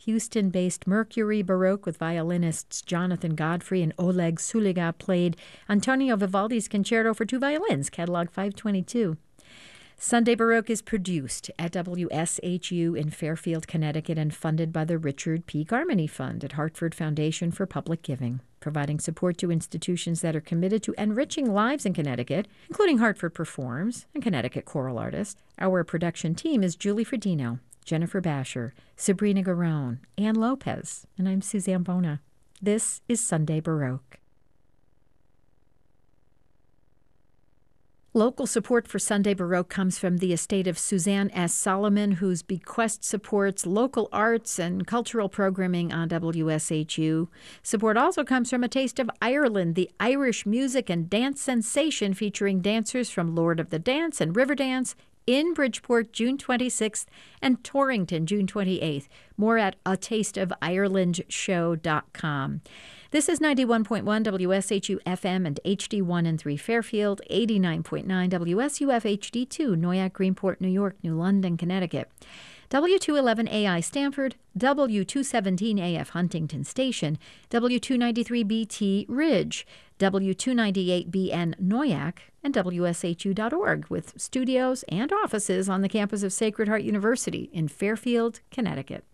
Houston-based Mercury Baroque with violinists Jonathan Godfrey and Oleg Suliga played Antonio Vivaldi's Concerto for Two Violins, Catalog 522. Sunday Baroque is produced at WSHU in Fairfield, Connecticut, and funded by the Richard P. Garmany Fund at Hartford Foundation for Public Giving, providing support to institutions that are committed to enriching lives in Connecticut, including Hartford Performs and Connecticut Choral Artists. Our production team is Julie Fredino, Jennifer Basher, Sabrina Garone, Ann Lopez, and I'm Suzanne Bona. This is Sunday Baroque. Local support for Sunday Baroque comes from the estate of Suzanne S. Solomon, whose bequest supports local arts and cultural programming on WSHU. Support also comes from A Taste of Ireland, the Irish music and dance sensation featuring dancers from Lord of the Dance and Riverdance in Bridgeport, June 26th, and Torrington, June 28th. More at atasteofirelandshow.com. This is 91.1 WSHU FM and HD1 and 3 Fairfield, 89.9 WSUF HD2, Noyak, Greenport, New York, New London, Connecticut. W211AI Stamford, W217AF Huntington Station, W293BT Ridge, W298BN Noyak, and WSHU.org, with studios and offices on the campus of Sacred Heart University in Fairfield, Connecticut.